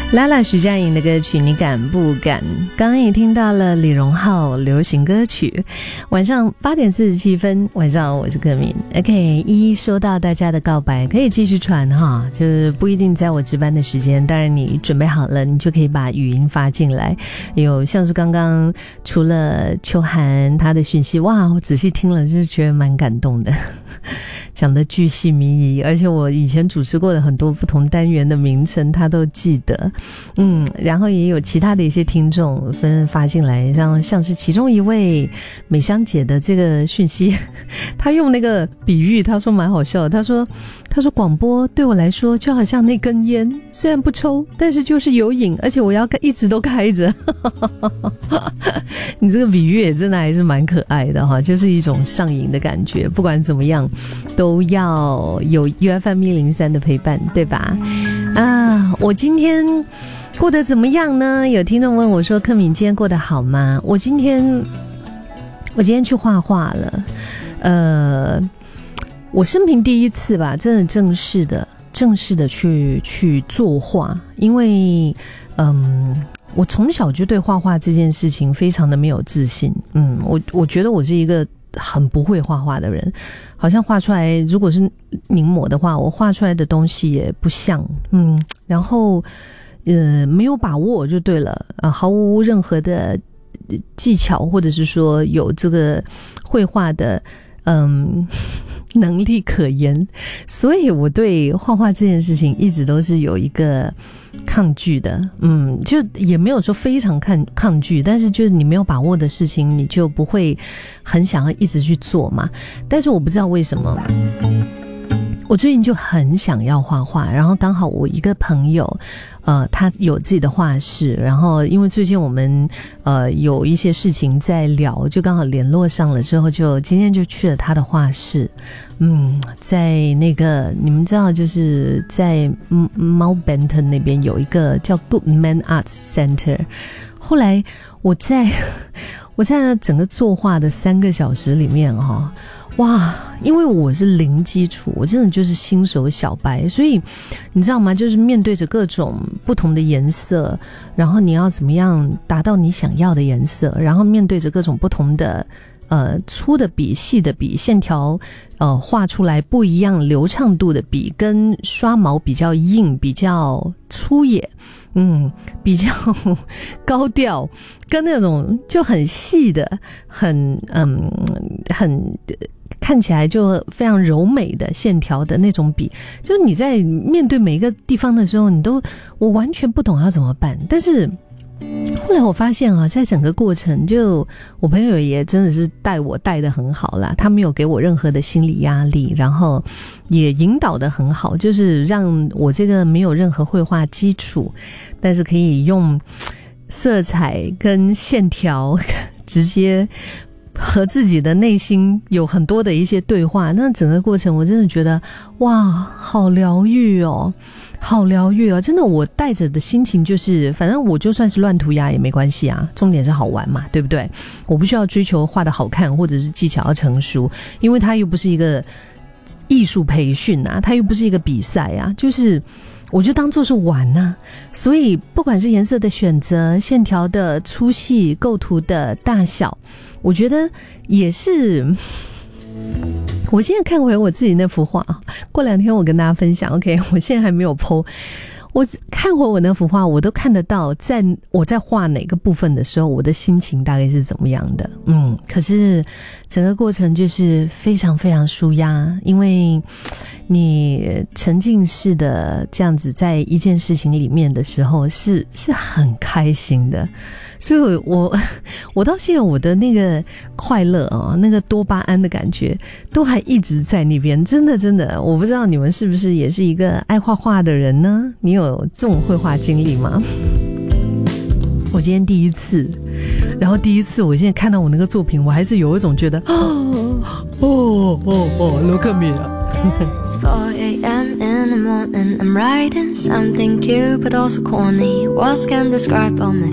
拉拉徐佳莹的歌曲你敢不敢，刚刚也听到了李荣浩流行歌曲。晚上8点47分，晚上我是柯敏。 OK， 一收到大家的告白可以继续传哈，就是不一定在我值班的时间，当然你准备好了你就可以把语音发进来。有像是刚刚除了秋涵他的讯息，哇，我仔细听了就觉得蛮感动的，讲的巨细靡遗，而且我以前主持过的很多不同单元的名称他都记得。然后也有其他的一些听众纷发进来，像是其中一位美香姐的这个讯息，她用那个比喻，她说蛮好笑的，她说广播对我来说就好像那根烟，虽然不抽，但是就是有瘾，而且我要一直都开着。你这个比喻也真的还是蛮可爱的哈，就是一种上瘾的感觉，不管怎么样都要有 UFM103 的陪伴，对吧？我今天过得怎么样呢？有听众问我说，柯敏今天过得好吗？我今天去画画了，我生平第一次吧，真的正式的去作画，因为我从小就对画画这件事情非常的没有自信。我觉得我是一个很不会画画的人，好像画出来如果是临摹的话，我画出来的东西也不像，然后没有把握就对了，毫无任何的技巧，或者是说有这个绘画的能力可言，所以我对画画这件事情一直都是有一个抗拒的，就也没有说非常抗拒，但是就是你没有把握的事情，你就不会很想要一直去做嘛。但是我不知道为什么，我最近就很想要画画，然后刚好我一个朋友他有自己的画室，然后因为最近我们有一些事情在聊，就刚好联络上了之后，就今天就去了他的画室。在那个你们知道，就是在猫 Benton 那边有一个叫 Goodman Arts Center。后来我在整个作画的3个小时里面哇，因为我是零基础，我真的就是新手小白，所以你知道吗，就是面对着各种不同的颜色，然后你要怎么样达到你想要的颜色，然后面对着各种不同的粗的笔、细的笔、线条画出来不一样流畅度的笔，跟刷毛比较硬、比较粗野，比较高调，跟那种就很细的、很看起来就非常柔美的线条的那种笔，就是你在面对每一个地方的时候，我完全不懂要怎么办。但是后来我发现在整个过程，就我朋友也真的是带得很好啦，他没有给我任何的心理压力，然后也引导得很好，就是让我这个没有任何绘画基础，但是可以用色彩跟线条直接和自己的内心有很多的一些对话。那整个过程我真的觉得哇，好疗愈哦，好疗愈哦！真的，我带着的心情就是，反正我就算是乱涂鸦也没关系啊，重点是好玩嘛，对不对？我不需要追求画得好看，或者是技巧要成熟，因为它又不是一个艺术培训啊，它又不是一个比赛啊，就是我就当作是玩啊。所以不管是颜色的选择、线条的粗细、构图的大小，我觉得也是。我现在看回我自己那幅画，过2天我跟大家分享 OK， 我现在还没有 po， 我看回我那幅画，我都看得到我在画哪个部分的时候，我的心情大概是怎么样的。可是整个过程就是非常非常舒压，因为你沉浸式的这样子在一件事情里面的时候是很开心的。所以我到现在我的那个快乐那个多巴胺的感觉都还一直在那边，真的，我不知道你们是不是也是一个爱画画的人呢？你有这种绘画经历吗？我今天第一次，然后第一次我现在看到我那个作品，我还是有一种觉得look at me It's 4 a.m. in the morning, I'm writing something cute but also corny. Words can describe all my